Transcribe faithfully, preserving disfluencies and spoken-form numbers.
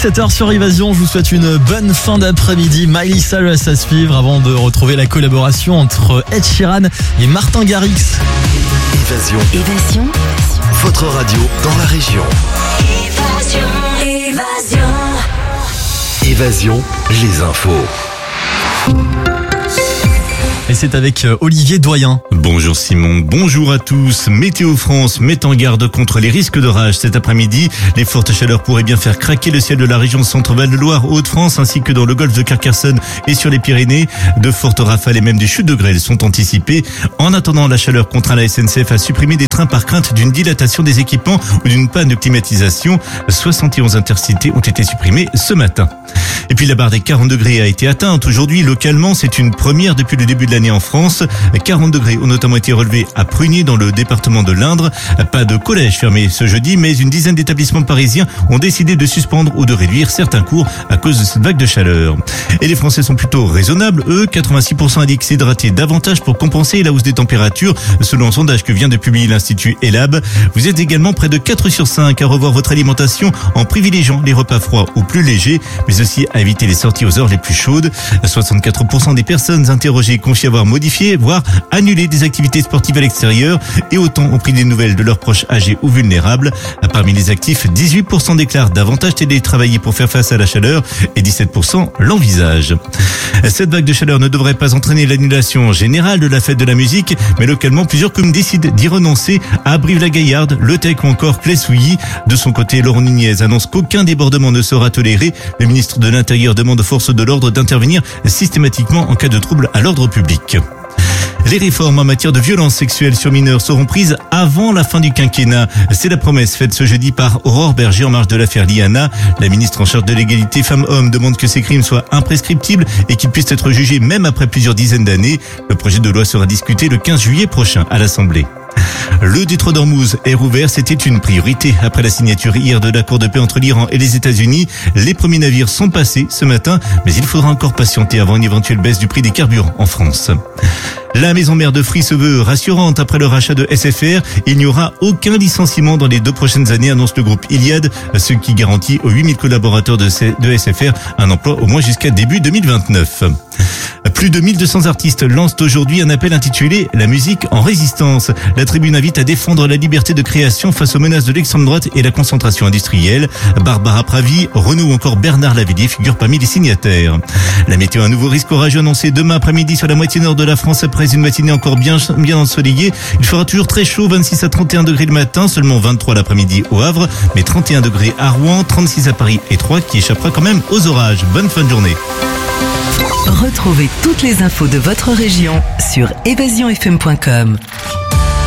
dix-sept heures sur Évasion, je vous souhaite une bonne fin d'après-midi. Miley Cyrus à suivre avant de retrouver la collaboration entre Ed Sheeran et Martin Garrix. Évasion. Évasion. Votre radio dans la région. Évasion. Évasion. Évasion, les infos. Et c'est avec Olivier Doyen. Bonjour Simon, bonjour à tous. Météo France met en garde contre les risques d'orage cet après-midi. Les fortes chaleurs pourraient bien faire craquer le ciel de la région Centre-Val de Loire, Hauts-de-France, ainsi que dans le golfe de Carcassonne et sur les Pyrénées. De fortes rafales et même des chutes de grêle sont anticipées. En attendant, la chaleur contraint la S N C F à supprimer des trains par crainte d'une dilatation des équipements ou d'une panne de climatisation. soixante et onze intercités ont été supprimés ce matin. Et puis la barre des quarante degrés a été atteinte aujourd'hui. Localement, c'est une première depuis le début de l'année en France. quarante degrés ont notamment été relevés à Prunier dans le département de l'Indre. Pas de collège fermé ce jeudi, mais une dizaine d'établissements parisiens ont décidé de suspendre ou de réduire certains cours à cause de cette vague de chaleur. Et les Français sont plutôt raisonnables. Eux, quatre-vingt-six pour cent indiquent s'hydrater davantage pour compenser la hausse des températures, selon un sondage que vient de publier l'Institut Elab. Vous êtes également près de quatre sur cinq à revoir votre alimentation en privilégiant les repas froids ou plus légers, mais aussi à éviter les sorties aux heures les plus chaudes. soixante-quatre pour cent des personnes interrogées confient avoir modifié, voire annulé des activités sportives à l'extérieur, et autant ont pris des nouvelles de leurs proches âgés ou vulnérables. Parmi les actifs, dix-huit pour cent déclarent davantage télétravailler pour faire face à la chaleur et dix-sept pour cent l'envisagent. Cette vague de chaleur ne devrait pas entraîner l'annulation générale de la fête de la musique, mais localement, plusieurs communes décident d'y renoncer à Brive-la-Gaillarde, Le Tech ou encore Claye-Souilly. De son côté, Laurent Nunez annonce qu'aucun débordement ne sera toléré. Le ministre de l'Intérieur demande aux forces de l'ordre d'intervenir systématiquement en cas de trouble à l'ordre public. Les réformes en matière de violences sexuelles sur mineurs seront prises avant la fin du quinquennat. C'est la promesse faite ce jeudi par Aurore Berger en marge de l'affaire Liana. La ministre en charge de l'égalité femmes-hommes demande que ces crimes soient imprescriptibles et qu'ils puissent être jugés même après plusieurs dizaines d'années. Le projet de loi sera discuté le quinze juillet prochain à l'Assemblée. Le détroit d'Ormuz est rouvert, c'était une priorité. Après la signature hier de l'accord de paix entre l'Iran et les États-Unis, les premiers navires sont passés ce matin, mais il faudra encore patienter avant une éventuelle baisse du prix des carburants en France. La maison mère de Free se veut rassurante après le rachat de S F R. Il n'y aura aucun licenciement dans les deux prochaines années, annonce le groupe Iliad, ce qui garantit aux huit mille collaborateurs de S F R un emploi au moins jusqu'à début deux mille vingt-neuf. Plus de mille deux cents artistes lancent aujourd'hui un appel intitulé « La musique en résistance ». La tribune invite à défendre la liberté de création face aux menaces de l'extrême droite et la concentration industrielle. Barbara Pravi, Renaud ou encore Bernard Lavilliers figurent parmi les signataires. La météo, un nouveau risque orageux annoncé demain après-midi sur la moitié nord de la France après une matinée encore bien, bien ensoleillée. Il fera toujours très chaud, vingt-six à trente et un degrés le matin, seulement vingt-trois l'après-midi au Havre, mais trente et un degrés à Rouen, trente-six à Paris et Troyes qui échappera quand même aux orages. Bonne fin de journée. Retrouvez toutes les infos de votre région sur évasion f m point com.